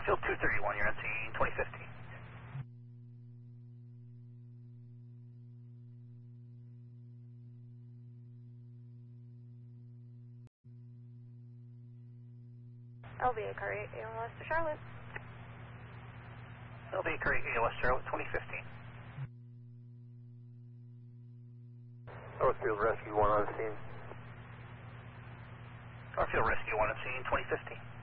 Garfield 231, you're on scene 2015. LVA car 8, ALS to Charlotte. LVA car 8, ALS Charlotte 2015. Garfield Rescue 1 on scene. Garfield Rescue 1 on scene 2015.